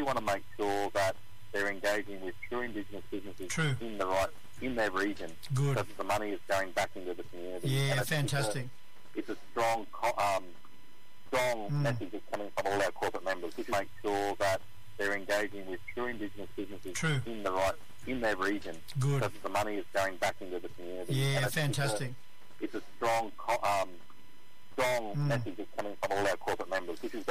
really want to make sure that they're engaging with true Indigenous businesses True. in their region, Good. so that the money is going back into the community. Yeah, And fantastic. It's a strong message that's coming from all our corporate members. We make sure that they're engaging with true Indigenous businesses True. in their region, Good. so that the money is going back into the community. Yeah, And fantastic. It's a strong message that's coming from all our corporate members. This is